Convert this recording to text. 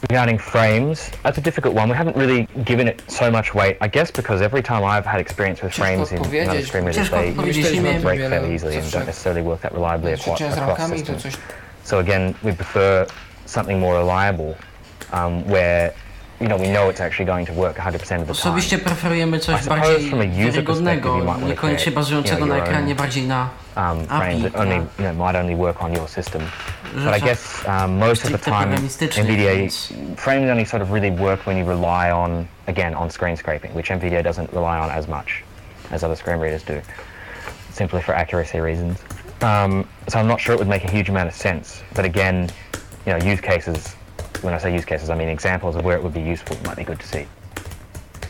Regarding frames, that's a difficult one. We haven't really given it so much weight, I guess because every time I've had experience with frames in other screen readers, they break fairly easily and don't necessarily work that reliably across systems. So again, we prefer something more reliable, where we know it's actually going to work 100% of the time. Osobiście preferujemy coś bardziej wiarygodnego, niekoniecznie bazującego na ekranie, bardziej na frames that only might only work on your system. But I guess most of the time NVDA frames only sort of really work when you rely on screen scraping, which NVDA doesn't rely on as much as other screen readers do, simply for accuracy reasons. So I'm not sure it would make a huge amount of sense. But again, use cases. When I say use cases, I mean examples of where it would be useful might be good to see.